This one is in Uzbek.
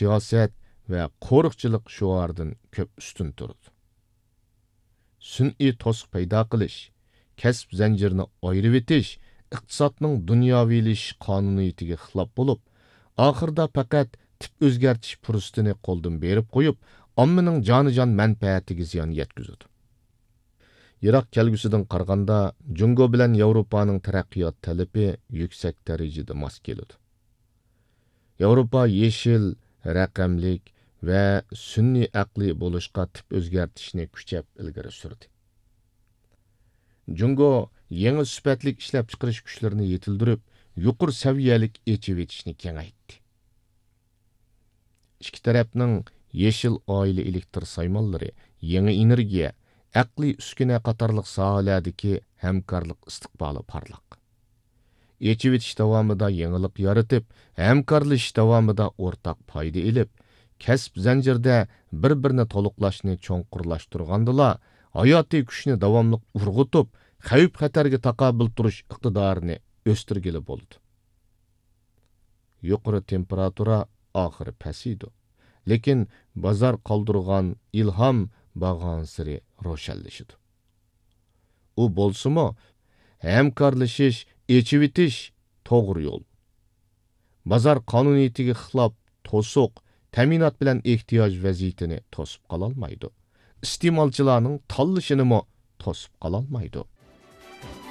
siyosat va qo'riqchilik shuaridan ko'p ustun turdi. Sun'iy to'siq paydo qilish, kasb zanjirini ayirib etish iqtisodning dunyoviylashish qonuniyatiga xilof bo'lib, oxirida faqat tip o'zgartish fursatini qo'ldan berib qo'yib, ommaning jonijon manfaatiga ziyon yetkazadi. Iroq kelgusidan qaraganda Jungo bilan Yevropaning taraqqiyot talabi yuksak darajada mos keladi. Yevropa yeshil, raqamlik va sun'iy aqli bo'lishqa tip o'zgartishni kuchab ilgari surdi. Jungo yangi sifatlik ishlab chiqarish kuchlarini yetildirib, yuqori saviyalik echib etishni kengaytdi. İki tarafning yeshil oila elektr saymonlari, yangi energiya, aqliy uskuna qatorliq sohalardagi hamkorlik istiqboli parlaq. Echib etish davomida yangilik yaratib, hamkorlashish davomida o'rtaq foyda ilib, kasb zanjirida bir-birini to'liqlashni cho'nqurlashtirgandila, hayotiy kuchni davomli urg'utib, xavf-xatarga taqobil turish iqtidorini o'stirgili bo'ldi. Yuqori temperatura oxiri pasiydi. Lekin bozor qoldirgan ilhom bag'onsiri ro'shanlashidi. U bo'lsa-mu, hamkorlashish, echib etish to'g'ri yo'l. Bozor qonuniyatiga xilof to'siq, ta'minot bilan ehtiyoj vaziyatini to'sib qololmaydi. Iste'molchilarning tanlashini to'sib qololmaydi.